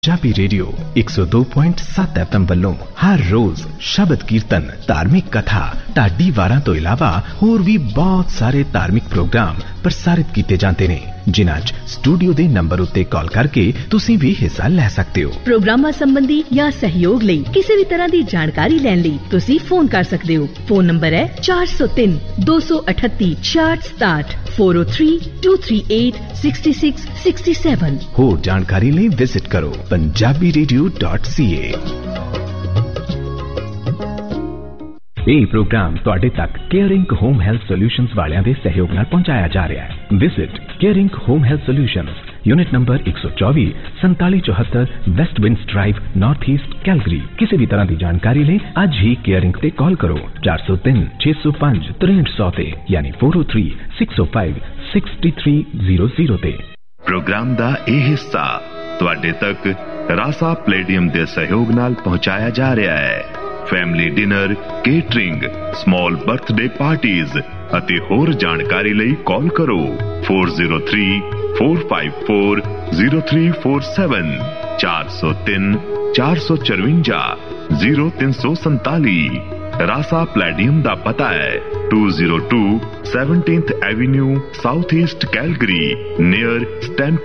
Punjabi radio 102.7 FM ਵੱਲੋਂ ਹਰ ਰੋਜ਼ ਸ਼ਬਦ ਕੀਰਤਨ, ਧਾਰਮਿਕ ਕਥਾ, ਢਾਡੀ ਵਾਰਾਂ ਤੋਂ ਇਲਾਵਾ ਹੋਰ ਵੀ ਬਹੁਤ ਸਾਰੇ ਧਾਰਮਿਕ ਪ੍ਰੋਗਰਾਮ ਪ੍ਰਸਾਰਿਤ ਕੀਤੇ ਜਾਂਦੇ ਨੇ, ਜਿਨ੍ਹਾਂ 'ਚ ਸਟੂਡੀਓ ਦੇ ਨੰਬਰ ਉੱਤੇ ਕਾਲ ਕਰਕੇ ਤੁਸੀਂ ਵੀ ਹਿੱਸਾ ਲੈ ਸਕਦੇ ਹੋ। ਪ੍ਰੋਗਰਾਮਾਂ ਸੰਬੰਧੀ ਜਾਂ ਸਹਿਯੋਗ ਲਈ ਕਿਸੇ ਵੀ ਤਰ੍ਹਾਂ ਦੀ ਜਾਣਕਾਰੀ ਲੈਣ ਲਈ ਤੁਸੀਂ ਫੋਨ ਕਰ ਸਕਦੇ ਹੋ। ਫੋਨ ਨੰਬਰ ਹੈ 403 238 6667 403 238 6667। ਹੋਰ ਜਾਣਕਾਰੀ ਲਈ ਵਿਜ਼ਿਟ ਕਰੋ punjabiradio.ca। ਇਹ ਪ੍ਰੋਗਰਾਮ ਤੁਹਾਡੇ ਤੱਕ ਕੇਅਰਿੰਗ ਹੋਮ ਹੈਲਥ ਸੋਲਿਊਸ਼ਨਜ਼ ਵਾਲਿਆਂ ਦੇ ਸਹਿਯੋਗ ਨਾਲ ਪਹੁੰਚਾਇਆ ਜਾ ਰਿਹਾ ਹੈ। Visit caring home health solutions, unit number 124 4774 waste winds drive, north east, Calgary. किसी भी तरह की जानकारी ले आज ही केयरिंग ते कॉल करो 403 605 6300 ते, यानी 403 605 6300 ते। प्रोग्राम दा ਇਹ ਹਿੱਸਾ ਤੁਹਾਡੇ ਤੱਕ ਰਾਸਾ ਪਲੇਡੀਅਮ ਦੇ ਸਹਿਯੋਗ ਨਾਲ ਪਹੁੰਚਾਇਆ ਜਾ ਰਿਹਾ ਹੈ। Family dinner, catering, small birthday parties ਅਤੇ ਹੋਰ ਜਾਣਕਾਰੀ ਲਈ ਕਾਲ ਕਰੋ 403 454 0347 403 454 0347। ਰਾਸਾ ਪਲੇਡੀਅਮ ਦਾ ਪਤਾ ਹੈ 202 17th avenue, south East, Calgary, near Stan